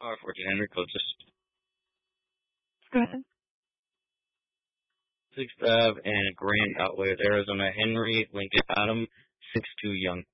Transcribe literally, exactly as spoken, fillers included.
R fourteen, Henry closest. Go ahead. Six five and Grant outweighs Arizona. Henry, Lincoln, Adam, six two Young.